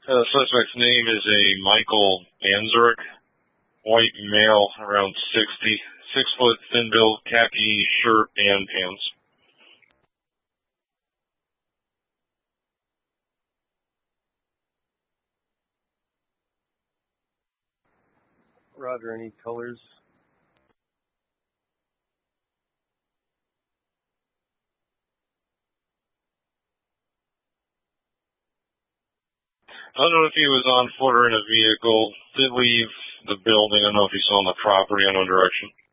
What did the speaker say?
Suspect's name is a Michael Banzerick, white male, around 60, 6 foot, thin build, khaki shirt and pants. Roger, any colors? I don't know if he was on foot or in a vehicle. Did leave the building. I don't know if he's on the property. I know direction.